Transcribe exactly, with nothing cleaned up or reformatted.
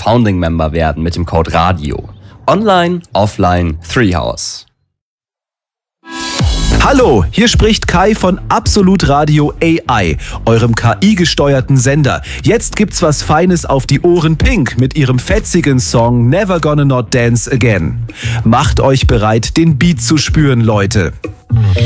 Founding Member werden mit dem Code RADIO. Online, offline, Treehouse. Hallo, hier spricht Kai von Absolut Radio A I, eurem K I-gesteuerten Sender. Jetzt gibt's was Feines auf die Ohren Pink mit ihrem fetzigen Song Never Gonna Not Dance Again. Macht euch bereit, den Beat zu spüren, Leute.